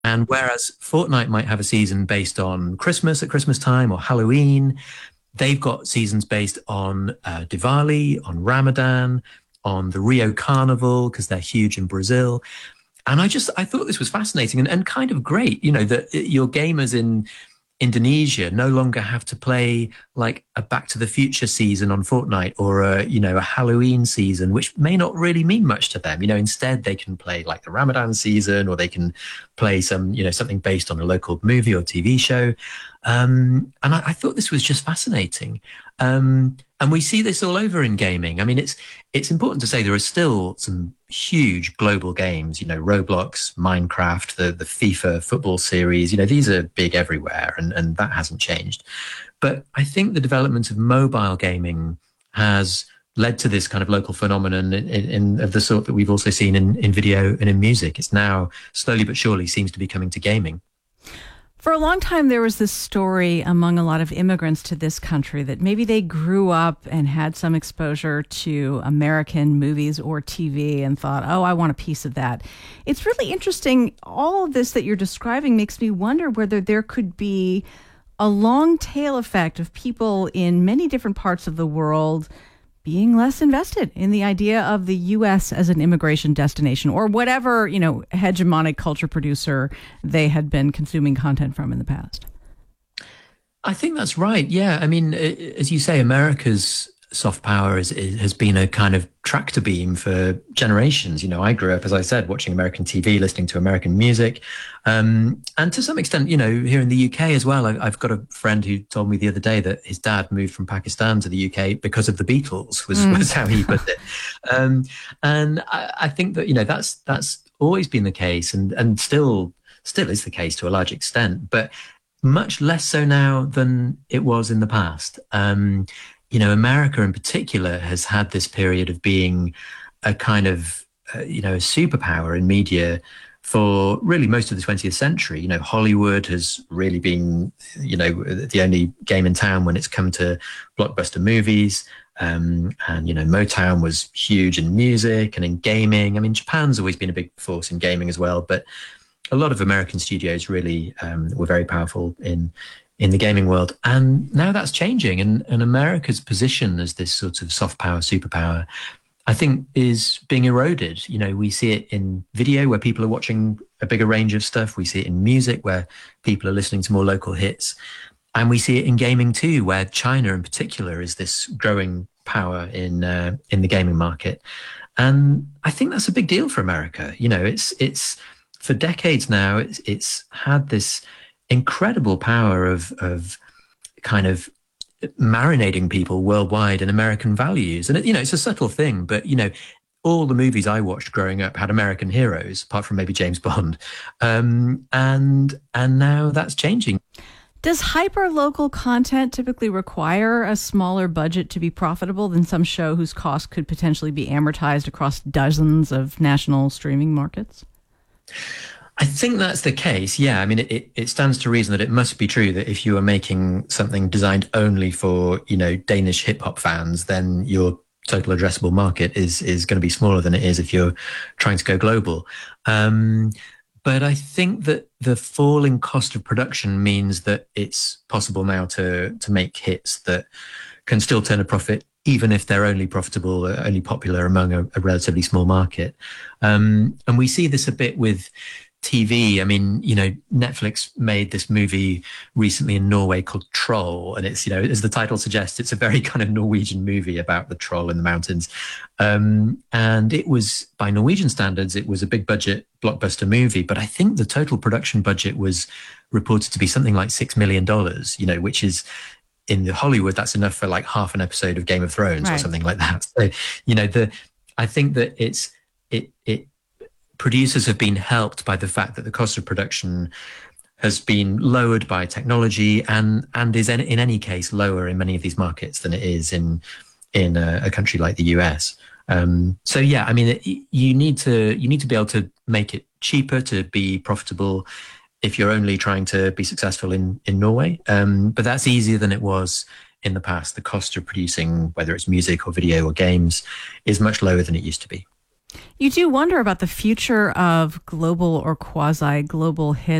And whereas Fortnite might have a season based on Christmas at Christmas time or Halloween, they've got seasons based on Diwali, on Ramadan, on the Rio Carnival, because they're huge in Brazil. And I thought this was fascinating and kind of great, that your gamers in Indonesia no longer have to play like a Back to the Future season on Fortnite or a Halloween season, which may not really mean much to them. Instead they can play like the Ramadan season, or they can play something based on a local movie or TV show. And I thought this was just fascinating. And we see this all over in gaming. I mean, it's important to say there are still some huge global games, Roblox, Minecraft, the FIFA football series, these are big everywhere, and that hasn't changed. But I think the development of mobile gaming has led to this kind of local phenomenon of the sort that we've also seen in video and in music. It's now slowly but surely seems to be coming to gaming. For a long time, there was this story among a lot of immigrants to this country that maybe they grew up and had some exposure to American movies or TV and thought, oh, I want a piece of that. It's really interesting. All of this that you're describing makes me wonder whether there could be a long tail effect of people in many different parts of the world being less invested in the idea of the U.S. as an immigration destination, or whatever, hegemonic culture producer they had been consuming content from in the past. I think that's right. Yeah. I mean, as you say, America's soft power has been a kind of tractor beam for generations. I grew up, as I said, watching American TV, listening to American music. And to some extent, here in the UK as well, I've got a friend who told me the other day that his dad moved from Pakistan to the UK because of the Beatles, was how he put it. And I think that, that's always been the case and still is the case to a large extent, but much less so now than it was in the past. America in particular has had this period of being a kind of, a superpower in media for really most of the 20th century. Hollywood has really been, the only game in town when it's come to blockbuster movies. And Motown was huge in music and in gaming. I mean, Japan's always been a big force in gaming as well, but a lot of American studios really were very powerful in the gaming world. And now that's changing. And America's position as this sort of soft power, superpower, I think is being eroded. We see it in video where people are watching a bigger range of stuff. We see it in music where people are listening to more local hits. And we see it in gaming too, where China in particular is this growing power in the gaming market. And I think that's a big deal for America. It's for decades now, it's had this incredible power of kind of marinating people worldwide in American values. And, it's a subtle thing, but, all the movies I watched growing up had American heroes, apart from maybe James Bond. And now that's changing. Does hyper-local content typically require a smaller budget to be profitable than some show whose cost could potentially be amortized across dozens of national streaming markets? I think that's the case. Yeah. I mean, it stands to reason that it must be true that if you are making something designed only for, Danish hip hop fans, then your total addressable market is going to be smaller than it is if you're trying to go global. But I think that the falling cost of production means that it's possible now to make hits that can still turn a profit, even if they're only profitable, only popular among a relatively small market. And we see this a bit with TV. I mean, Netflix made this movie recently in Norway called Troll. And it's, as the title suggests, it's a very kind of Norwegian movie about the troll in the mountains. And it was, by Norwegian standards, it was a big budget blockbuster movie. But I think the total production budget was reported to be something like $6 million, which is, in Hollywood, that's enough for like half an episode of Game of Thrones, right, or something like that. So, I think that it producers have been helped by the fact that the cost of production has been lowered by technology and is in any case lower in many of these markets than it is in a country like the US. So yeah, I mean, you need to be able to make it cheaper to be profitable if you're only trying to be successful in Norway. But that's easier than it was in the past. The cost of producing, whether it's music or video or games, is much lower than it used to be. You do wonder about the future of global or quasi global hit